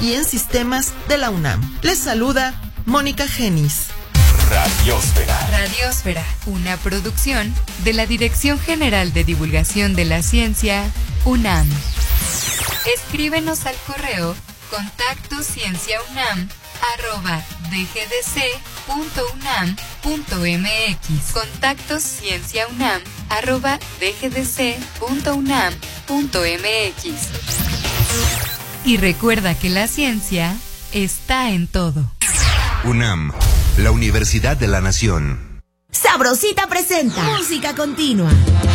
y en Sistemas de la UNAM. Les saluda Mónica Genis. Radiosfera. Radiosfera, una producción de la Dirección General de Divulgación de la Ciencia, UNAM. Escríbenos al correo contactoscienciaunam@dgdc.unam.mx. contactoscienciaunam@dgdc.unam.mx. Y recuerda que la ciencia está en todo. UNAM, la Universidad de la Nación. Sabrosita presenta Música Continua.